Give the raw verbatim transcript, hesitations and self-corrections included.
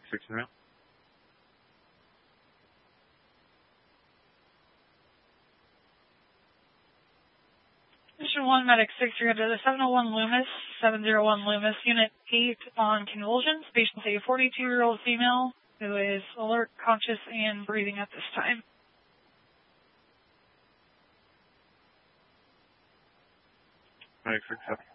six now. Mission one, Medic six, you're to the seven oh one Loomis, seven oh one Loomis, Unit eight on convulsions. Patient's a forty-two-year-old female who is alert, conscious, and breathing at this time. Medic six, seven.